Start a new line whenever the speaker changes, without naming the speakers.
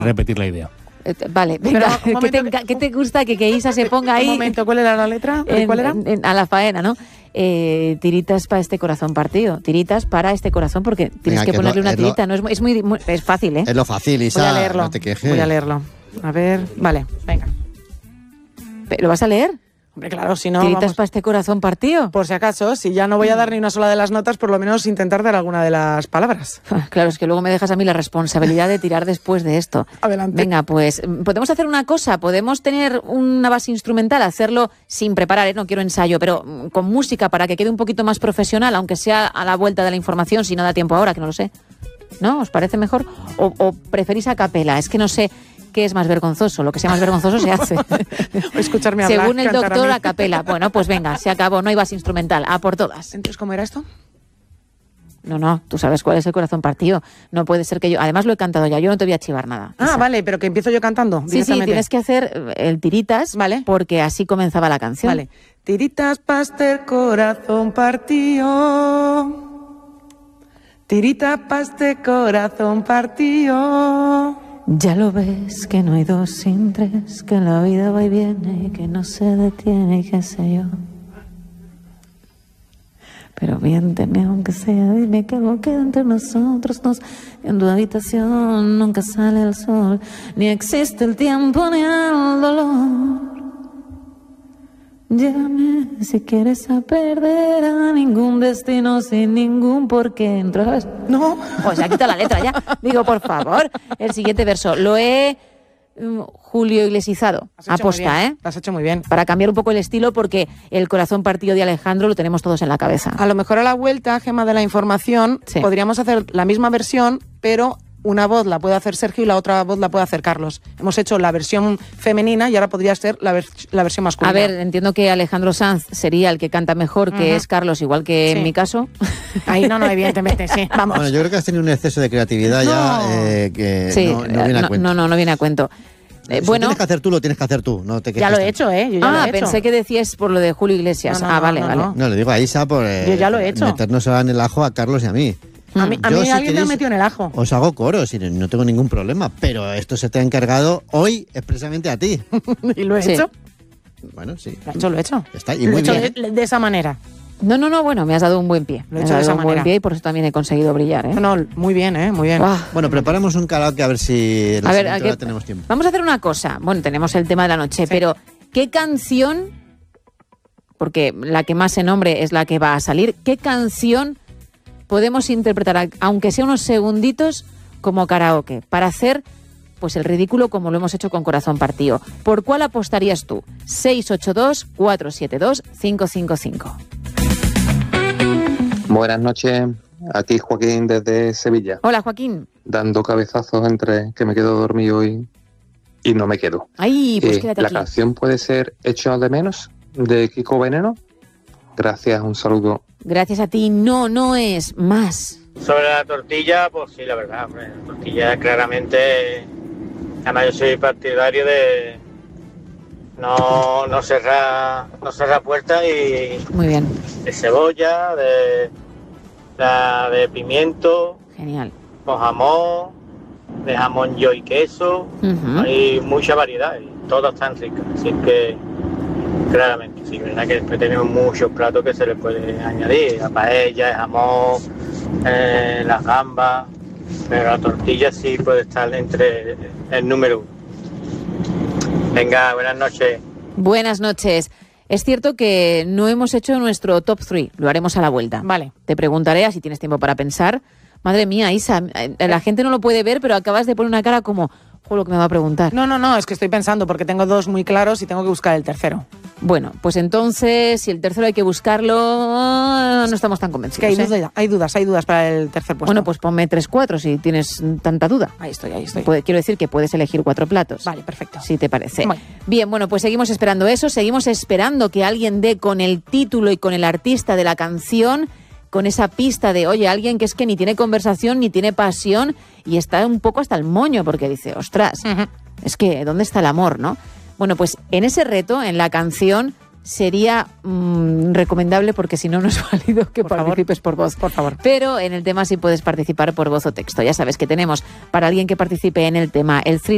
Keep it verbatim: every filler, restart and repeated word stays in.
repetir la idea.
Eh, Vale, venga, ¿qué te, ¿qué te gusta que, que Isa se ponga ahí?
Un momento, ¿cuál era la letra?
En,
¿Cuál era?
en, en, a la faena, ¿no? Eh, tiritas para este corazón partido. Tiritas para este corazón, porque tienes
Venga,
que
que
ponerle
lo-
una
es lo-
tirita. No es, muy- es muy, muy- es fácil, ¿eh?
Es lo fácil, Isa.
Voy a leerlo.
No te quejes.
Voy a leerlo. A ver, vale, venga.
¿Lo vas a leer?
Hombre, claro, si no,
Tiritas
vamos,
para este corazón partido.
por si acaso, si ya no voy a dar ni una sola de las notas, por lo menos intentar dar alguna de las palabras.
Claro, es que luego me dejas a mí la responsabilidad de tirar después de esto.
Adelante.
Venga, pues podemos hacer una cosa, podemos tener una base instrumental, hacerlo sin preparar, ¿eh? No quiero ensayo, pero mm, con música para que quede un poquito más profesional, aunque sea a la vuelta de la información, si no da tiempo ahora, que no lo sé. ¿No? ¿Os parece mejor? ¿O, o preferís a capela? Es que no sé qué es más vergonzoso. Lo que sea más vergonzoso se hace.
Escucharme hablar,
Según el
cantar a
doctor,
mí.
a capela. Bueno, pues venga, se acabó, no hay base instrumental, a por todas.
Entonces, ¿cómo era esto?
No, no, tú sabes cuál es el corazón partido. No puede ser que yo... Además lo he cantado ya, yo no te voy a chivar nada.
Ah,
Isa.
vale, pero que empiezo yo cantando
Sí, sí,
directamente.
tienes que hacer el tiritas,
Vale.
porque así comenzaba la canción.
Vale. Tiritas paste corazón partido. Tiritas paste corazón partido.
Ya lo ves que no hay dos sin tres, que la vida va y viene y que no se detiene y qué sé yo. Pero miénteme aunque sea, dime que algo queda entre nosotros dos. En tu habitación nunca sale el sol, ni existe el tiempo ni el dolor. Llévame si quieres a perder a ningún destino sin ningún porqué. ¿Entro, sabes?
No.
Pues ya quita la letra ya. Digo, por favor, el siguiente verso. Lo he mm, Julio Iglesizado.
Has hecho muy
Aposta,
bien,
¿eh?
Lo has hecho muy bien.
Para cambiar un poco el estilo, porque el corazón partido de Alejandro lo tenemos todos en la cabeza.
A lo mejor a la vuelta, Gema, de la información,
Sí.
podríamos hacer la misma versión, pero una voz la puede hacer Sergio y la otra voz la puede hacer Carlos. Hemos hecho la versión femenina y ahora podría ser la, vers- la versión masculina.
A ver, entiendo que Alejandro Sanz sería el que canta mejor, que
Ujú.
es Carlos, igual que
Sí.
en mi caso.
Ahí no, no, evidentemente, sí. Vamos.
Bueno, yo creo que has tenido un exceso de creatividad ya
No.
eh, que
Sí,
no, no viene a
no,
cuento.
no, no, no viene a cuento. Eh,
Si
bueno,
tienes que hacer tú, lo tienes que hacer tú. No te quejes
Ya lo he
tanto.
hecho, ¿eh? Yo ya
ah,
lo he hecho.
pensé que decías por lo de Julio Iglesias.
No, no,
ah,
no,
vale,
no,
vale.
no.
No, le digo a Isa por eh,
Yo ya lo he hecho.
meternos en el ajo a Carlos y a mí.
A mí, a
Yo,
mí
si
alguien me ha
queréis,
metido en el ajo.
Os hago coros y no tengo ningún problema, pero esto se te ha encargado hoy expresamente a ti.
Y lo he
Sí.
hecho.
Bueno, sí.
Lo he hecho, lo he hecho.
Está, y
Lo he
muy
hecho
bien.
de, de esa manera.
No, no, no, bueno, me has dado un buen pie.
Lo he
Me has
hecho de
dado
esa
un buen
manera.
pie y por eso también he conseguido brillar, ¿eh?
No, no, muy bien, ¿eh? Muy bien.
Ah.
Bueno, preparamos un karaoke a ver si la
A ver,
siguiente
¿a
hora
qué-
tenemos tiempo.
Vamos a hacer una cosa. Bueno, tenemos el tema de la noche, pero ¿qué canción, porque la que más se nombre es la que va a salir, qué canción podemos interpretar, a- aunque sea unos segunditos, como karaoke, para hacer pues el ridículo como lo hemos hecho con Corazón Partido? ¿Por cuál apostarías tú? seis ocho dos, cuatro siete dos, cinco cinco cinco.
Buenas noches, aquí Joaquín desde Sevilla,
Hola, Joaquín.
dando cabezazos entre que me quedo dormido y, y no me quedo.
Ay, pues
Eh,
quédate
la
aquí.
canción puede ser Hecho de menos, de Kiko Veneno. Gracias, un saludo.
Gracias a ti. No, no es más.
Sobre la tortilla, pues sí, la verdad, hombre, la tortilla claramente, además yo soy partidario de no, no cerrar no cerrar puertas y
Muy bien.
de cebolla, de, la de pimiento,
Genial.
con jamón, de jamón yo y queso,
Ujú.
hay mucha variedad y todas están ricas, así que claramente, sí, verdad que después tenemos muchos platos que se les puede añadir, la paella, el jamón, eh, las gambas, pero la tortilla sí puede estar entre el número uno. Venga, buenas noches.
Buenas noches. Es cierto que no hemos hecho nuestro top tres, lo haremos a la vuelta.
Vale.
Te preguntaré, así tienes tiempo para pensar. Madre mía, Isa, eh, la gente no lo puede ver, pero acabas de poner una cara como, jo, lo que me va a preguntar.
No, no, no, es que estoy pensando porque tengo dos muy claros y tengo que buscar el tercero.
Bueno, pues entonces, si el tercero hay que buscarlo, no estamos tan
Es
convencidos.
que hay,
¿eh?
duda, hay dudas, hay dudas para el tercer puesto.
Bueno, pues ponme tres, cuatro si tienes tanta duda.
Ahí estoy, ahí estoy.
Puede- quiero decir que puedes elegir cuatro platos.
Vale, perfecto.
Si te parece.
Muy
Bien, bueno, pues seguimos esperando eso, seguimos esperando que alguien dé con el título y con el artista de la canción, con esa pista de, oye, alguien que es que ni tiene conversación, ni tiene pasión, y está un poco hasta el moño, porque dice, ostras,
Ujú.
es que, ¿dónde está el amor, no? Bueno, pues en ese reto, en la canción, sería mm, recomendable, porque si no, no es válido que
Por favor.
participes por voz.
Por favor.
Pero en el tema sí puedes participar por voz o texto. Ya sabes que tenemos para alguien que participe en el tema el thriller